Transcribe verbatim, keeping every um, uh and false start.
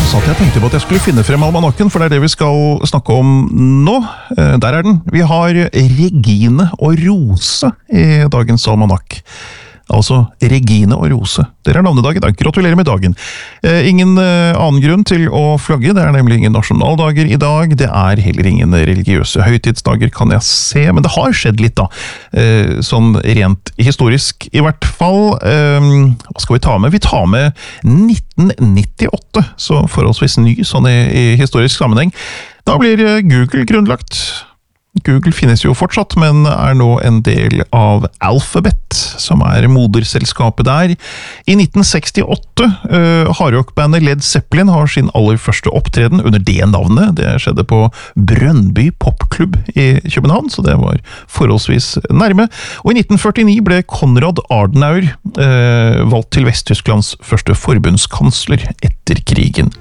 satt jeg og tenkte på at jeg skulle finne frem almanakken, for det er det vi skal snakke om nå. Eh, Der er den. Vi har Regine og Rose i dagens almanakk. Altså Regine og Rose. Dere er navnedag i dag. Gratulerer med dagen. Eh, ingen eh, annen grunn til å flagge. Det er nemlig ingen nasjonaldager i dag. Det er heller ingen religiøse høytidsdager, kan jeg se. Men det har skjedd litt, da. Eh, sånn rent historisk, i hvert fall. Eh, hva skal vi ta med? Vi tar med nitten nittiåtte, så forholdsvis ny sånn i, i historisk sammenheng. Da blir Google grunnlagt. Google finnes jo fortsatt, men er nå en del av Alphabet, som er moderselskapet der. I nitten sekstiåtte, uh, hardrockbandet Led Zeppelin har sin aller første opptreden under det navnet. Det skjedde på Brøndby Popklubb i København, så det var forholdsvis nærme. Og i nitten førtini ble Konrad Adenauer uh, valgt til Vest-Tysklands første forbundskansler etter krigen.